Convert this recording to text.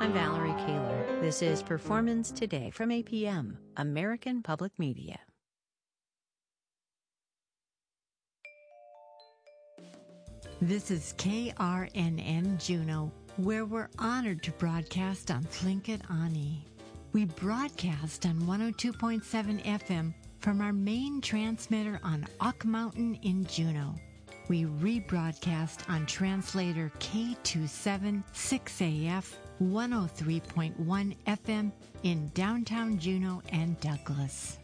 I'm Valerie Kaler. This is Performance Today from APM, American Public Media. This is KRNN Juneau, where we're honored to broadcast on Tlingit Ani. We broadcast on 102.7 FM from our main transmitter on Ock Mountain in Juneau. We rebroadcast on translator K276AF 103.1 FM in downtown Juneau and Douglas.